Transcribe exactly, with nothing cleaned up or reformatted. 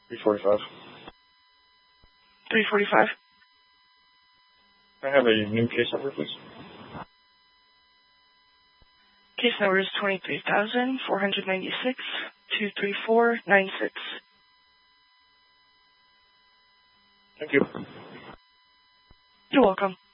three forty-five. three forty-five. Can I have a new case number, please? Case number is twenty-three thousand four hundred ninety-six, two three four nine six. Thank you. You're welcome.